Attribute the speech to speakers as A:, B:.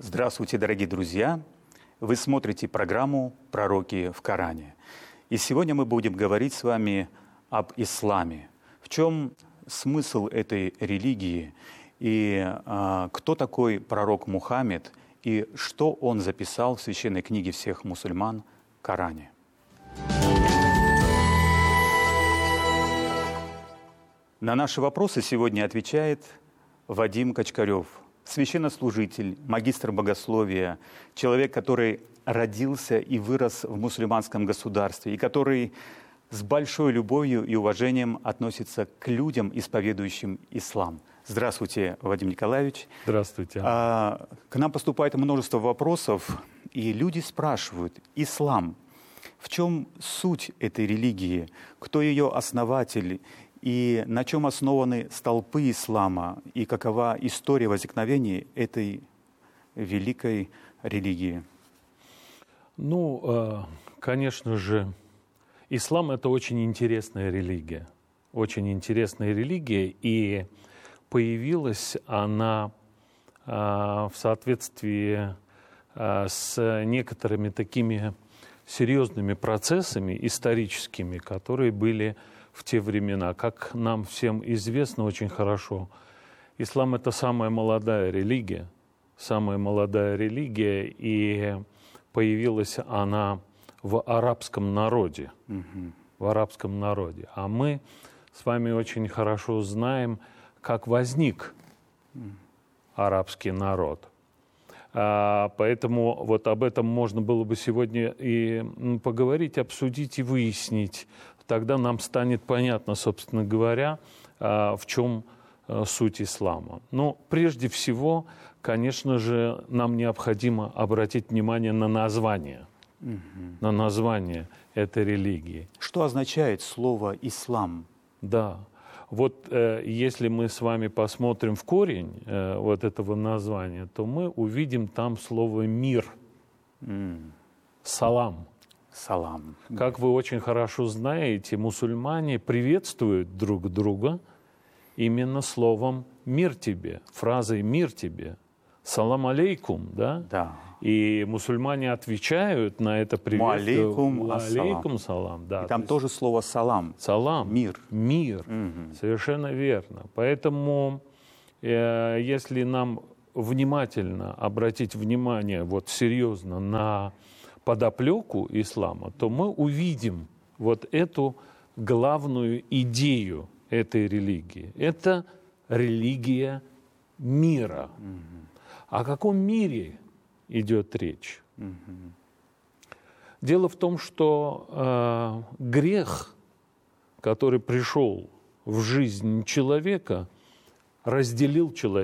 A: Здравствуйте, дорогие друзья! Вы смотрите программу «Пророки в Коране». И сегодня мы будем говорить с вами об исламе. В чем смысл этой религии и кто такой пророк Мухаммед и что он записал в священной книге всех мусульман Коране. На наши вопросы сегодня отвечает Вадим Качкарев, священнослужитель, магистр богословия, человек, который родился и вырос в мусульманском государстве и который с большой любовью и уважением относится к людям, исповедующим ислам. Здравствуйте, Вадим Николаевич.
B: Здравствуйте.
A: К нам поступает множество вопросов, и люди спрашивают: ислам, в чем суть этой религии, кто ее основатель, и на чем основаны столпы ислама, и какова история возникновения этой великой религии?
B: Конечно же, ислам – это очень интересная религия. Очень интересная религия, и появилась она в соответствии с некоторыми такими серьезными процессами историческими, которые были в те времена. Как нам всем известно очень хорошо, ислам – это самая молодая религия, и появилась она в арабском народе. В арабском народе. А мы с вами очень хорошо знаем, как возник арабский народ. Поэтому вот об этом можно было бы сегодня и поговорить, обсудить и выяснить. Тогда нам станет понятно, собственно говоря, в чем суть ислама. Но прежде всего, конечно же, нам необходимо обратить внимание на название. На название этой религии.
A: Что означает слово «ислам»?
B: Да. Вот если мы с вами посмотрим в корень вот этого названия, то мы увидим там слово «мир». Салам.
A: Салам.
B: Как вы очень хорошо знаете, мусульмане приветствуют друг друга именно словом «мир тебе», фразой «мир тебе». Салам алейкум, да?
A: Да.
B: И мусульмане отвечают на это приветствие. Алейкум салам. Да.
A: И там тоже слово салам.
B: Салам.
A: Мир.
B: Мир. Совершенно верно. Поэтому, если нам внимательно обратить внимание, вот серьезно, на подоплеку ислама, то мы увидим вот эту главную идею этой религии. Это религия мира. О каком мире идет речь? Дело в том, что грех, который пришел в жизнь человека, разделил человека.